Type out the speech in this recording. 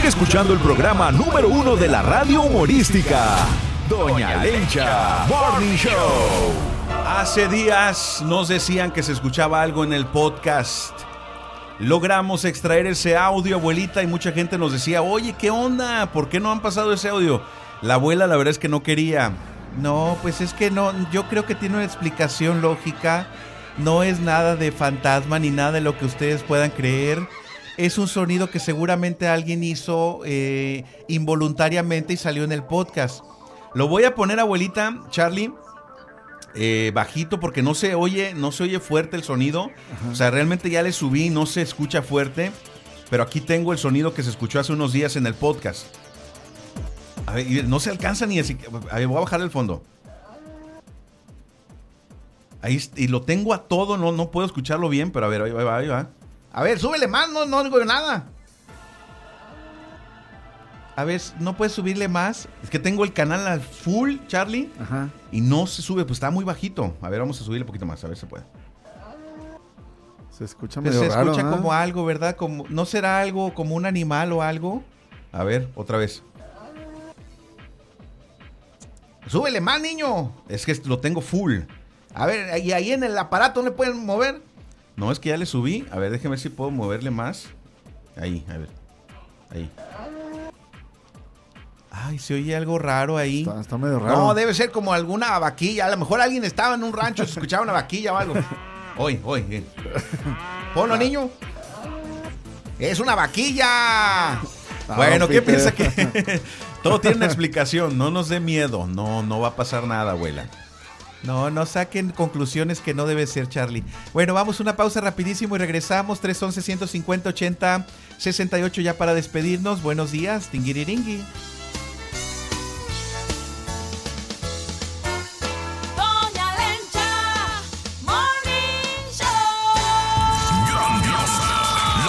Sigue escuchando el programa número 1 de la radio humorística, Doña Lencha Morning Show. Hace días nos decían que se escuchaba algo en el podcast. Logramos extraer ese audio, abuelita, y mucha gente nos decía, oye, ¿qué onda? ¿Por qué no han pasado ese audio? La abuela, la verdad es que no quería. No, pues es que no, yo creo que tiene una explicación lógica. No es nada de fantasma ni nada de lo que ustedes puedan creer. Es un sonido que seguramente alguien hizo involuntariamente y salió en el podcast. Lo voy a poner, abuelita, Charlie, bajito, porque no se oye fuerte el sonido. Ajá. O sea, realmente ya le subí, no se escucha fuerte, pero aquí tengo el sonido que se escuchó hace unos días en el podcast. A ver, no se alcanza ni así. A ver, voy a bajar el fondo. Ahí, y lo tengo a todo, no puedo escucharlo bien, pero a ver, ahí va. A ver, súbele más, no digo nada. A ver, ¿no puedes subirle más? Es que tengo el canal al full, Charlie. Ajá. Y no se sube, pues está muy bajito. A ver, vamos a subirle un poquito más, a ver si se puede. Se escucha pues medio raro, se escucha como algo, ¿verdad? Como, ¿no será algo como un animal o algo? A ver, otra vez. ¡Súbele más, niño! Es que lo tengo full. A ver, ¿y ahí en el aparato no le pueden mover? No, es que ya le subí. A ver, déjeme ver si puedo moverle más. Ahí, a ver. Ahí. Ay, se oye algo raro ahí. Está medio raro. No, debe ser como alguna vaquilla. A lo mejor alguien estaba en un rancho y se escuchaba una vaquilla o algo. Oye. Ponlo, niño. ¡Es una vaquilla! Bueno, ¿qué piensa que...? Todo tiene una explicación. No nos dé miedo. No va a pasar nada, abuela. No saquen conclusiones que no debe ser, Charlie. Bueno, vamos a una pausa rapidísimo y regresamos. 311-150-80-68 ya para despedirnos. Buenos días, tingiriringui.